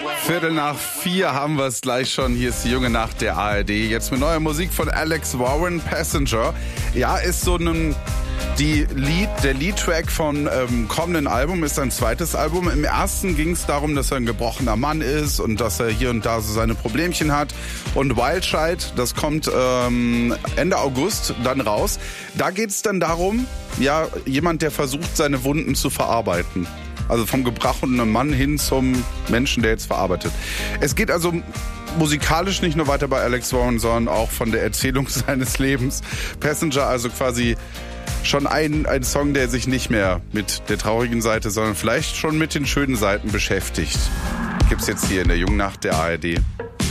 3:15 haben wir es gleich schon. Hier ist die junge Nacht der ARD. Jetzt mit neuer Musik von Alex Warren, Passenger. Ja, ist so der Lead-Track vom kommenden Album ist sein zweites Album. Im ersten ging es darum, dass er ein gebrochener Mann ist und dass er hier und da so seine Problemchen hat. Und Wild Child, das kommt Ende August dann raus. Da geht es dann darum, ja, jemand, der versucht, seine Wunden zu verarbeiten. Also vom gebrochenen Mann hin zum Menschen, der jetzt verarbeitet. Es geht also musikalisch nicht nur weiter bei Alex Warren, sondern auch von der Erzählung seines Lebens. Passenger, also quasi schon ein Song, der sich nicht mehr mit der traurigen Seite, sondern vielleicht schon mit den schönen Seiten beschäftigt. Gibt's jetzt hier in der jungen Nacht der ARD.